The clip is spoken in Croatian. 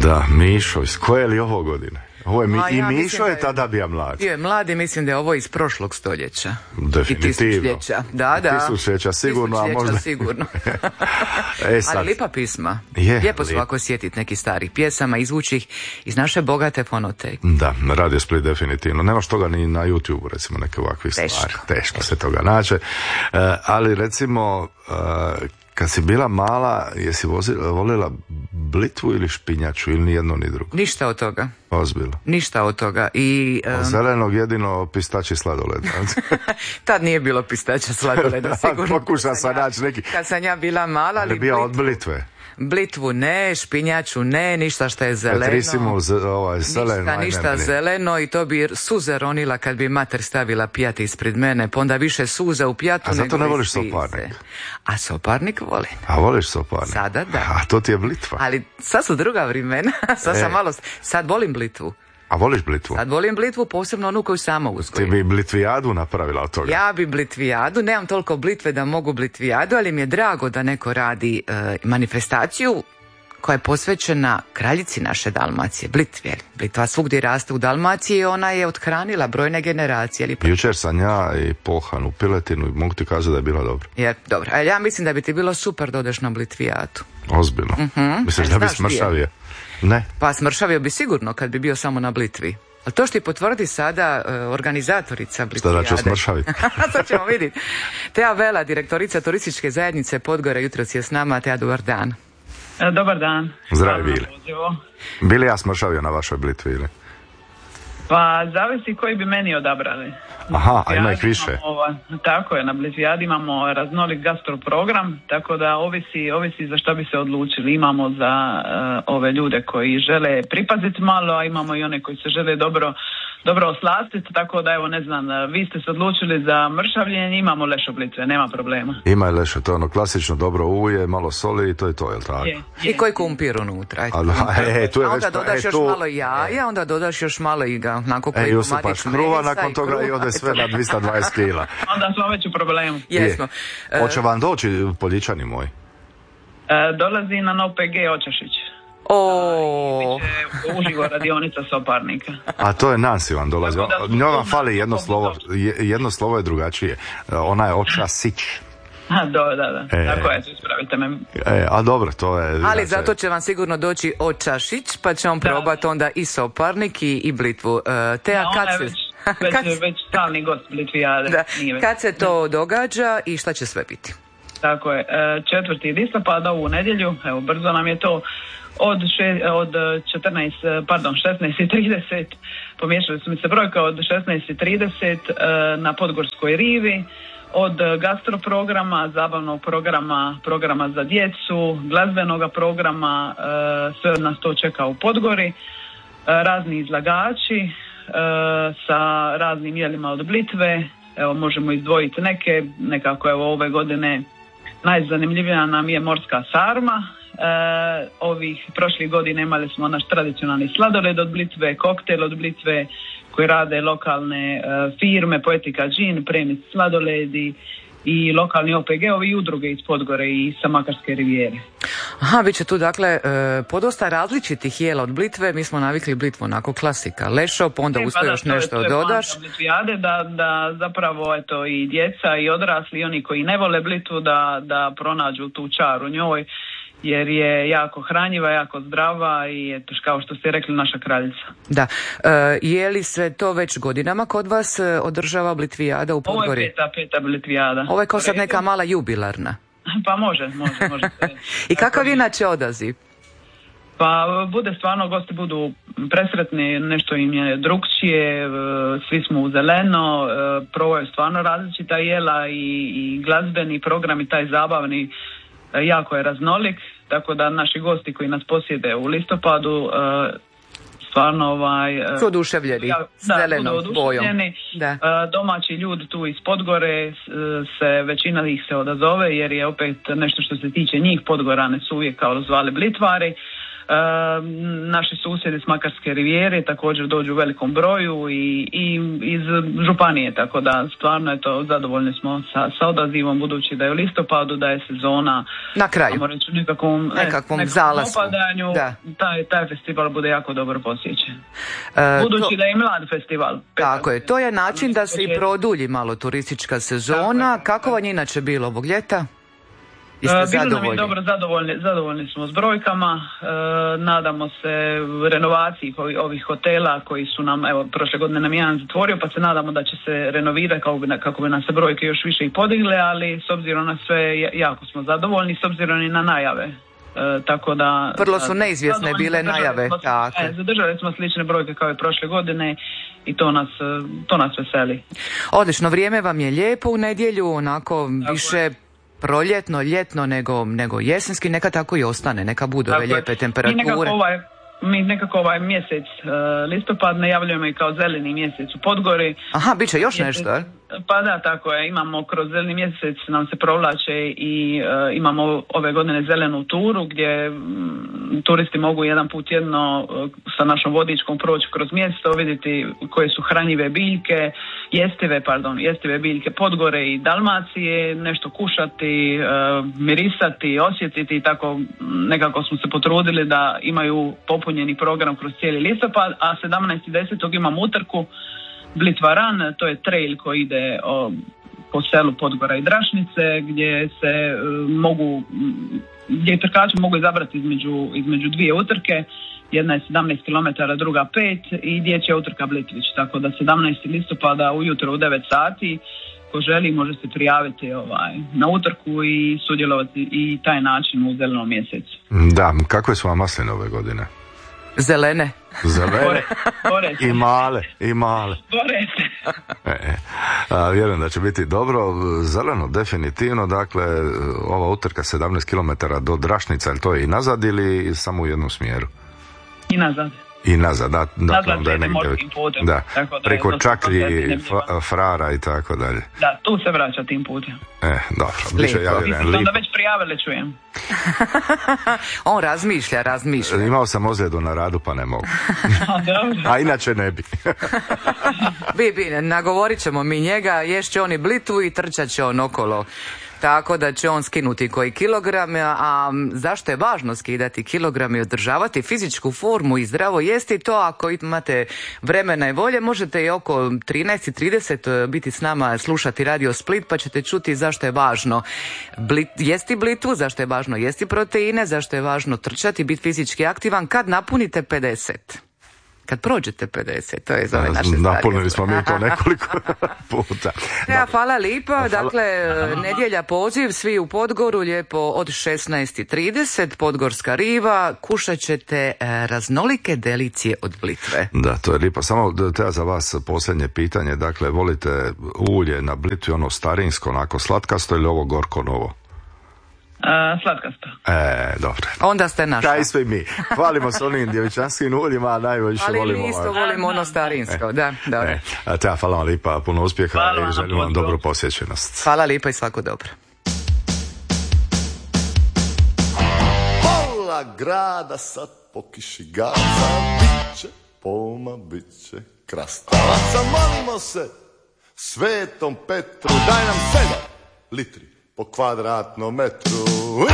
Da, Mišo, iz koje li ovo godine? Ovo je i Mišo je tada bio mlad. Bio je mlad i mislim da je ovo iz prošlog stoljeća. Definitivno. I tisućljeća. Da. Tisućljeća, sigurno. A možda... sigurno. Sad. Ali lipa pisma. Lijepo svako sjetiti nekih starih pjesama, izvući ih iz naše bogate fonoteke. Da, Radio Split definitivno. Nemaš toga ni na YouTube, recimo, neke ovakve stvari. Teško se toga nađe. Ali recimo... Kad si bila mala, jesi volila blitvu ili špinjaču ili ni jedno ni drugo? Ništa od toga. Ozbiljno? Ništa od toga. I, zelenog jedino pistači sladoled. Tad nije bilo pistača sladoleda, sigurno. Pokušao sam naći neki. Kad sam ja bila mala, ali bio od blitve. Blitvu ne, špinjaču ne, ništa što je zeleno. Petrisimu, zeleno. Ništa zeleno i to bi suze ronila kad bi mater stavila pijat ispred mene, pa onda više suza u pijatu. A zato ne voliš soparnik? A soparnik volim. A voliš soparnik? Sada da. A to ti je blitva. Ali sad su druga vremena, sad volim blitvu. A voliš blitvu? Sad volim blitvu, posebno onu koju sama uzgojim. Ti bi blitvijadu napravila od toga? Ja bi blitvijadu, nemam toliko blitve da mogu blitvijadu, ali mi je drago da neko radi manifestaciju koja je posvećena kraljici naše Dalmacije, Blitvi. Blitva svugdje raste u Dalmaciji i ona je othranila brojne generacije. Jučer sam ja i pohanu piletinu i mogu ti kazati da je bila dobra. Dobro, ali ja mislim da bi ti bilo super da odeš na blitvijadu. Ozbiljno? Misliš da bi smršavio? Ne. Pa smršavio bi sigurno kad bi bio samo na blitvi. Ali to što ti potvrdi sada organizatorica Blitvijade. Šta da ću smršaviti? Sad ćemo vidjeti. Teja Vela, direktorica turističke zajednice Podgora, jutros je s nama. Teja, dobar dan. Dobar dan. Zdravi bili. Bili ja smršavio na vašoj blitvi ili? Pa zavisi koji bi meni odabrali. Aha, a ima ih više. Tako je, na Blitvijadi imamo raznolik gastroprogram, tako da ovisi za što bi se odlučili. Imamo za ove ljude koji žele pripaziti malo, a imamo i one koji se žele dobro oslastiti, tako da evo ne znam, vi ste se odlučili za mršavljenje, imamo lešo blitve, nema problema. Ima i lešo, to je ono klasično dobro ulje, malo soli i to je to, jel tako? I koji kumpir unutra. Tu je onda dodaš još malo jaja, onda dodaš još malo i ga, onako koji ima usupaš kruva nakon toga i ode sve na 220 kila. Onda smo već u problemu. Jesmo. Hoće vam doći Poljičani moj? Dolazi na OPG Očašić. Uživo radionica soparnika. A to je Nansi vam dolazi. Njoj vam fali jedno slovo je drugačije. Ona je Očasić. Da. Tako je, ispravite me. A dobro, to je... Ali zato će vam sigurno doći Očašić, pa ćemo probati onda i soparnik i blitvu. Teja, već stalni gost Blitvijade. Kad se to događa i šta će sve biti? Tako je, 4. listopada ovu nedjelju, evo brzo nam je to, od 16:30, pomiješali su mi se brojka, od 16:30 na Podgorskoj rivi, od gastroprograma, zabavnog programa za djecu, glazbenog programa, sve od nas to čeka u Podgori, razni izlagači sa raznim jelima od blitve, evo možemo izdvojiti nekako evo ove godine najzanimljivija nam je morska sarma. Ovih prošlih godina imali smo naš tradicionalni sladoled od blitve, koktel od blitve koji rade lokalne firme, Poetika Gin, Premic sladoledi i lokalni OPG-ovi i udruge iz Podgore i sa Makarske rivijere. Aha, bit će tu dakle podosta različitih jela od blitve. Mi smo navikli blitvu onako klasika, lešo, pa onda uspio još nešto dodaš. Da zapravo eto i djeca i odrasli i oni koji ne vole blitvu da pronađu tu čar u njoj, jer je jako hranjiva, jako zdrava i eto, kao što ste rekli, naša kraljica. Da. Je li se to već godinama kod vas održava Blitvijada u Podgori? Ovo je peta Blitvijada. Ovo je kao sad neka mala jubilarna. Pa može. I kakav je inače odaziv? Pa bude stvarno, gosti budu presretni, nešto im je drukčije, svi smo u zeleno, probaju stvarno različita jela i glazbeni program i taj zabavni jako je raznolik, tako da naši gosti koji nas posjede u listopadu stvarno su oduševljeni zelenom bojom. Domaći ljudi tu iz Podgore većina ih se odazove jer je opet nešto što se tiče njih, Podgorane su uvijek kao zvali blitvari. Naši susjedi s Makarske rivijere također dođu u velikom broju i iz županije, tako da stvarno je to, zadovoljni smo sa odazivom, budući da je u listopadu, da je sezona na kraju, reći, nekakvom zalasku, opadanju, taj festival bude jako dobro posjećen. Budući da je mlad festival. Tako je, to je način da se i produlji malo turistička sezona. Kako vam je inače bilo ovog ljeta? Bilo nam je dobro, zadovoljni smo s brojkama, nadamo se renovaciji ovih hotela koji su nam, evo, prošle godine nam jedan zatvorio, pa se nadamo da će se renovirati kako bi nam se brojke još više i podigle, ali s obzirom na sve jako smo zadovoljni, s obzirom i na najave. Tako da vrlo su neizvjesne bile najave. Zadržali smo slične brojke kao i prošle godine i to nas veseli. Odlično, vrijeme vam je lijepo u nedjelju, onako više proljetno, ljetno nego jesenski, neka tako i ostane, neka budu ove lijepe temperature. Mi nekako ovaj mjesec listopad najavljujemo i kao zeleni mjesec u Podgori. Aha, bit će još nešto, je? Pa da, tako je. Imamo kroz zeleni mjesec nam se provlače i imamo ove godine zelenu turu gdje turisti mogu jedan put jedno sa našom vodičkom proći kroz mjesto, vidjeti koje su hranjive biljke, jestive biljke Podgore i Dalmacije, nešto kušati, mirisati, osjetiti i tako nekako smo se potrudili da imaju popunjeni program kroz cijeli listopad, a 17.10. imamo utrku Blitva Run, to je trail koji ide po selu Podgora i Drašnice, gdje trkači mogu izabrati između dvije utrke, jedna je 17 km, druga 5 i dječja utrka Blitvić, tako da 17. listopada ujutro u 9 sati ko želi može se prijaviti na utrku i sudjelovati i taj način u zelenom mjesecu. Da, kakve su vam masline ove godine? Zelene. Bore I male. Bore se. Vjerujem da će biti dobro. Zeleno, definitivno. Dakle, ova utrka 17 km do Drašnica, to je i nazad ili samo u jednom smjeru? I nazad, da, da je negdje, da, preko Čaklji, Frara i tako dalje. Da, tu se vraća tim putem. Dobro, biće onda već prijavili čujem. On razmišlja. Imao sam ozljedu na radu pa ne mogu. A inače ne bi. Bi, nagovorit ćemo mi njega, ješće on i Blitu i trčat će on okolo. Tako da će on skinuti koji kilogram, a zašto je važno skidati kilogram i održavati fizičku formu i zdravo jesti, to ako imate vremena i volje možete i oko 13:30 biti s nama, slušati Radio Split, pa ćete čuti zašto je važno jesti Blitu, zašto je važno jesti proteine, zašto je važno trčati, biti fizički aktivan kad napunite 50. Kad prođete 50, to je za ove naše starije. Napunili smo mi to nekoliko puta. Ja, hvala lijepo. Dakle, nedjelja poziv, svi u Podgoru, lijepo od 16:30, Podgorska riva, kušat ćete raznolike delicije od Blitve. Da, to je lijepo. Samo treba za vas posljednje pitanje. Dakle, volite ulje na Blitvi, ono starinsko, onako slatkasto ili ovo gorko novo? Slatkasto. Dobro. Onda ste naša. Kaj sve mi. Hvalimo se onim djevičanskim uljima, a najviše volimo. Ali isto volimo ono starinsko, da. Hvala vam lijepa, puno uspjeha i želim vam dobru posjećenost. Hvala lijepa i svako dobro. Pola grada sad po kiši gaza, biće poma, biće krastavaca. Molimo se Svetom Petru, daj nam 7 litri po kvadratnom metru.